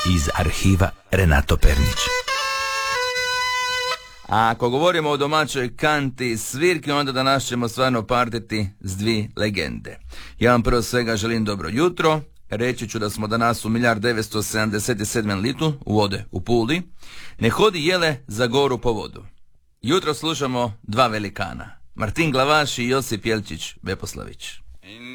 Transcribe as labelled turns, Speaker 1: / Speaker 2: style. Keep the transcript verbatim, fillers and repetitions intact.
Speaker 1: iz arhiva Renato Pernić.
Speaker 2: A ako govorimo o domaćoj kanti i svirki, onda danas ćemo stvarno partiti s dvije legende. Ja vam prvo svega želim dobro jutro. Reći ću da smo danas u milijard devetsto sedamdeset sedmom litu u vode u Puli. Ne hodi jele za goru po vodu. Jutro slušamo dva velikana, Martin Glavaš i Josip Jelčić Beposlavić.